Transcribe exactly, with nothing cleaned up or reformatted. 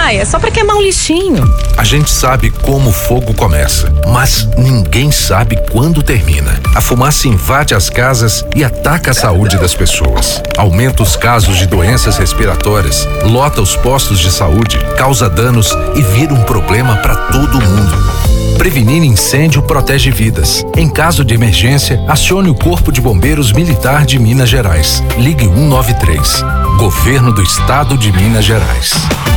Ah, é só pra queimar um lixinho. A gente sabe como o fogo começa, mas ninguém sabe quando termina. A fumaça invade as casas e ataca a saúde das pessoas. Aumenta os casos de doenças respiratórias, lota os postos de saúde, causa danos e vira um problema para todo mundo. Prevenir incêndio protege vidas. Em caso de emergência, acione o Corpo de Bombeiros Militar de Minas Gerais. Ligue um nove três. Governo do Estado de Minas Gerais.